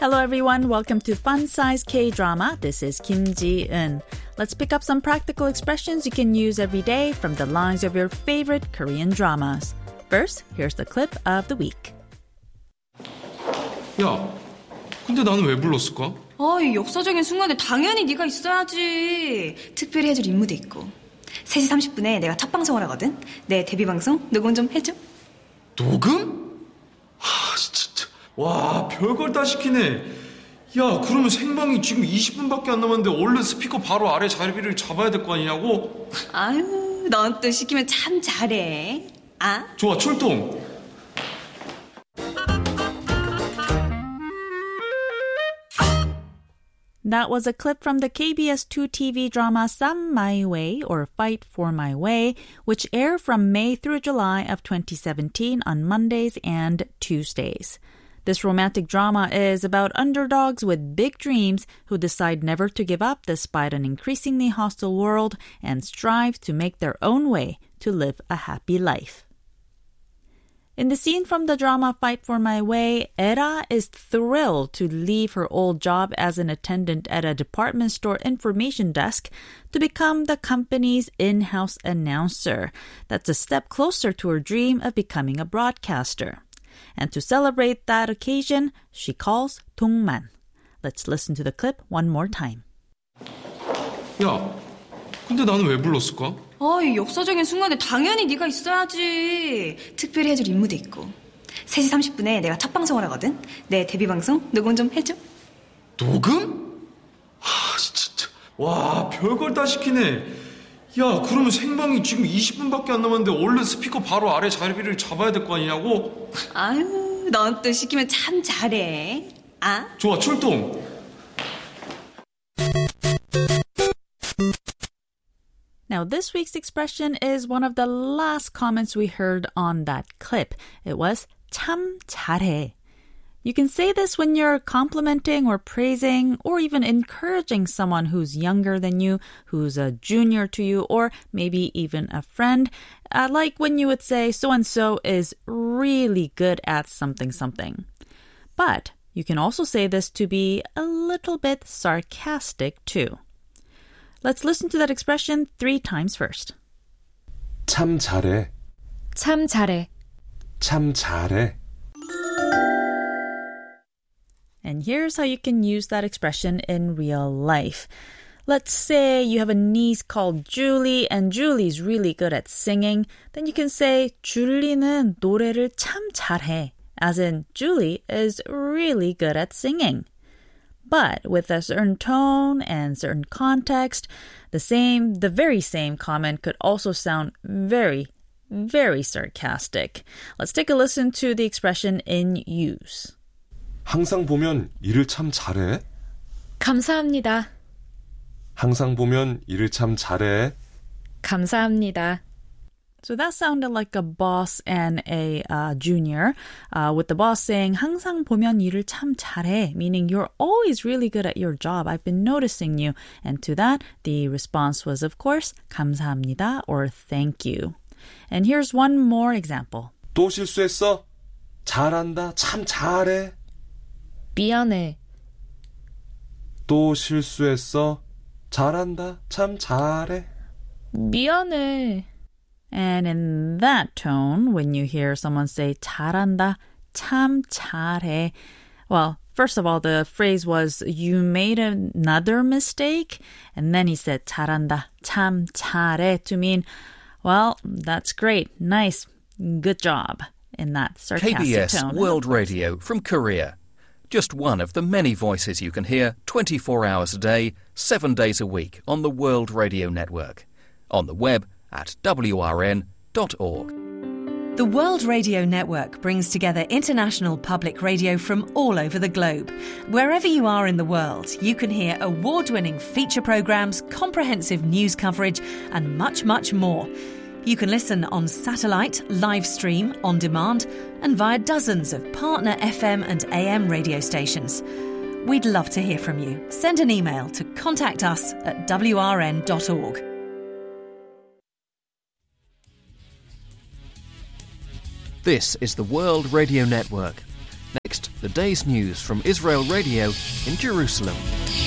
Hello everyone, welcome to Fun Size K-Drama. This is Kim Ji-eun. Let's pick up some practical expressions you can use every day from the lines of your favorite Korean dramas. First, here's the clip of the week. 야, 근데 나는 왜 불렀을까? 이 역사적인 순간에 당연히 네가 있어야지. 특별히 해줄 임무도 있고. 3시 30분에 내가 첫 방송을 하거든. 내 데뷔 방송 녹음 좀 해줘. 녹음? 진짜. 와, 별걸 다 시키네. 야, 그러면 생방이 지금 20분밖에 안 남았는데 얼른 스피커 바로 아래 자리를 잡아야 될 거 아니냐고? 아유, 넌 또 시키면 참 잘해. 좋아, 출동. That was a clip from the KBS2 TV drama Sam My Way or Fight for My Way, which aired from May through July of 2017 on Mondays and Tuesdays. This romantic drama is about underdogs with big dreams who decide never to give up despite an increasingly hostile world and strive to make their own way to live a happy life. In the scene from the drama Fight for My Way, Era is thrilled to leave her old job as an attendant at a department store information desk to become the company's in-house announcer. That's a step closer to her dream of becoming a broadcaster. And to celebrate that occasion, she calls 동만. Let's listen to the clip one more time. 야, 근데 나는 왜 불렀을까? 이 역사적인 순간에 당연히 네가 있어야지. 특별히 해줄 임무도 있고. 3시 30분에 내가 첫 방송을 하거든. 내 데뷔 방송 녹음 좀 해줘. 녹음? 진짜. 와, 별걸 다 시키네. 야, 그러면 생방이 지금 20분밖에 안 남았는데 얼른 스피커 바로 아래 자리를 잡아야 될 거 아니냐고? 아유, 넌 또 시키면 참 잘해. 좋아, 출동. Now, this week's expression is one of the last comments we heard on that clip. It was 참 잘해. You can say this when you're complimenting or praising or even encouraging someone who's younger than you, who's a junior to you, or maybe even a friend. Like when you would say so-and-so is really good at something. But you can also say this to be a little bit sarcastic too. Let's listen to that expression 3 times first. 참 잘해. 참 잘해. 참 잘해. And here's how you can use that expression in real life. Let's say you have a niece called Julie and Julie's really good at singing. Then you can say 줄리는 노래를 참 잘해. As in, Julie is really good at singing. But with a certain tone and certain context, the very same comment could also sound very, very sarcastic. Let's take a listen to the expression in use. 항상 보면 일을 참 잘해. 감사합니다. 항상 보면 일을 참 잘해. 감사합니다. So that sounded like a boss and a junior, with the boss saying 항상 보면 일을 참 잘해, meaning you're always really good at your job. I've been noticing you. And to that, the response was, of course, 감사합니다 or thank you. And here's one more example. 또 실수했어? 잘한다. 참 잘해. 미안해. 또 실수했어? 잘한다. 참 잘해. 미안해. And in that tone, when you hear someone say 잘한다, 참 잘해, well, first of all, the phrase was you made another mistake, and then he said 잘한다, 참 잘해 to mean, well, that's great, nice, good job, in that sarcastic KBS tone. World Radio from Korea. Just one of the many voices you can hear 24 hours a day, 7 days a week on the World Radio Network. On the web at wrn.org. The World Radio Network brings together international public radio from all over the globe. Wherever you are in the world, you can hear award-winning feature programs, comprehensive news coverage, and much, much more. You can listen on satellite, live stream, on demand, and via dozens of partner FM and AM radio stations. We'd love to hear from you. Send an email to contact@wrn.org. This is the World Radio Network. Next, the day's news from Israel Radio in Jerusalem.